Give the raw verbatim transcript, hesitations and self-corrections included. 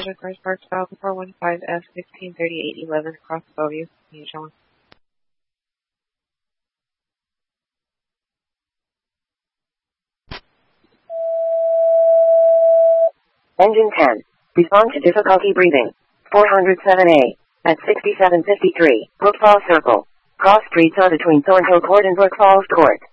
Precision Cars Park South four one five F sixteen thirty-eight eleven across Bellevue. Can you show me? Engine ten. Respond to difficulty breathing. four oh seven A. At sixty-seven fifty-three, Brook Falls Circle. Cross streets are between Thornhill Court and Brook Falls Court.